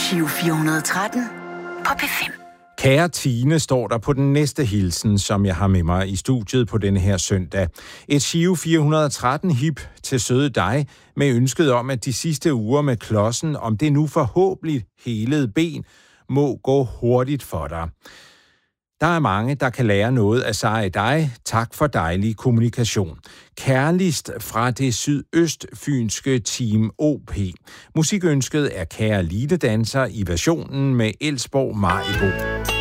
Giro 413 på P5. Kære Tine, står der på den næste hilsen, som jeg har med mig i studiet på denne her søndag. Et Giro 413 hip til søde dig, med ønsket om, at de sidste uger med klodsen, om det nu forhåbentlig helede ben, må gå hurtigt for dig. Der er mange, der kan lære noget af sig af dig. Tak for dejlig kommunikation. Kærligst fra det sydøstfynske Team OP. Musikønsket er Kære Lidedanser i versionen med Elsborg Maribo.